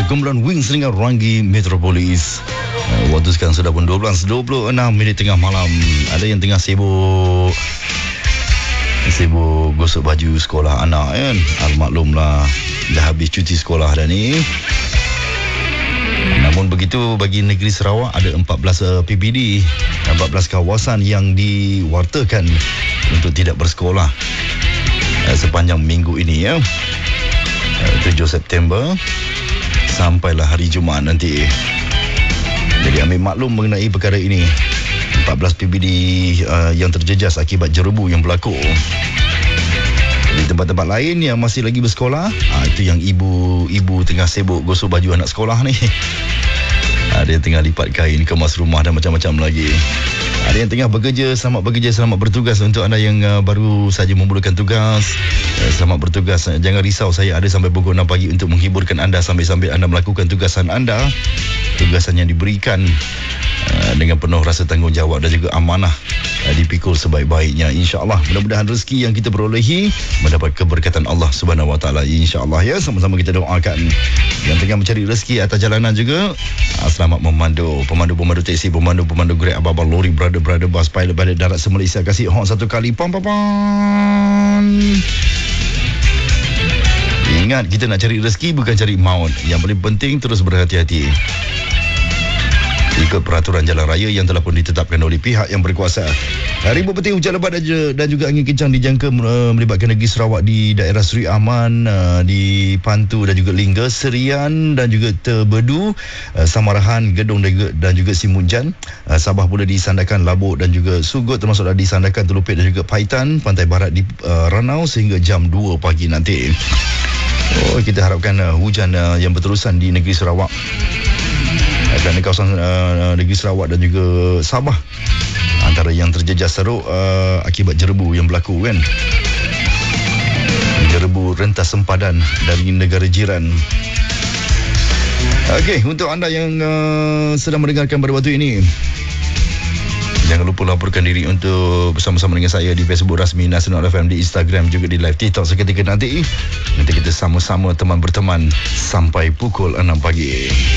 Kumpulan Wings dengan Rangi Metropolis. Waktu sekarang sudah pun 12.26 tengah malam. Ada yang tengah sibuk gosok baju sekolah anak kan. Maklumlah dah habis cuti sekolah dah ni. Namun begitu, bagi negeri Sarawak ada 14 PPD, 14 kawasan yang diwartakan untuk tidak bersekolah sepanjang minggu ini ya. 7 September sampailah hari Jumaat nanti. Jadi ambil maklum mengenai perkara ini. 14 PPD yang terjejas akibat jerebu yang berlaku. Di tempat-tempat lain yang masih lagi bersekolah, itu yang ibu tengah sibuk gosok baju anak sekolah ni. Ada yang tengah lipat kain, kemas rumah dan macam-macam lagi. Ada yang tengah bekerja, selamat bertugas untuk anda yang baru saja memulakan tugas. Selamat bertugas. Jangan risau, saya ada sampai pukul 6 pagi untuk menghiburkan anda sambil-sambil anda melakukan tugasan anda. Tugasan yang diberikan dengan penuh rasa tanggungjawab dan juga amanah dipikul sebaik-baiknya, insya-Allah. Mudah-mudahan rezeki yang kita perolehi mendapat keberkatan Allah Subhanahu Wa Taala, insya-Allah ya. Sama-sama kita doakan yang tengah mencari rezeki atas jalanan juga. Selamat memandu, pemandu teksi, pemandu Grab, abang lori, brother bas, pilot darat se-Malaysia, kasih horn satu kali, pam. Ingat, kita nak cari rezeki bukan cari maut. Yang paling penting terus berhati-hati ikut peraturan jalan raya yang telah pun ditetapkan oleh pihak yang berkuasa. Ribut petir, hujan lebat dan juga angin kencang dijangka melibatkan negeri Sarawak di daerah Seri Aman, di Pantu dan juga Lingga, Serian dan juga Terbedu, Samarahan, Gedong dan juga Simunjan. Sabah pula disandarkan Labuk dan juga Sugut, termasuk disandarkan Telupit dan juga Paitan, pantai barat di Ranau sehingga jam 2 pagi nanti. Kita harapkan hujan yang berterusan di negeri Sarawak dan di kawasan negeri Sarawak dan juga Sabah antara yang terjejas teruk akibat jerebu yang berlaku kan. Jerebu rentas sempadan dari negara jiran. Okey, untuk anda yang sedang mendengarkan pada waktu ini, jangan lupa laporkan diri untuk bersama-sama dengan saya di Facebook rasmi Nasional FM, di Instagram juga di live TikTok seketika nanti. Nanti kita sama-sama teman berteman sampai pukul 6 pagi.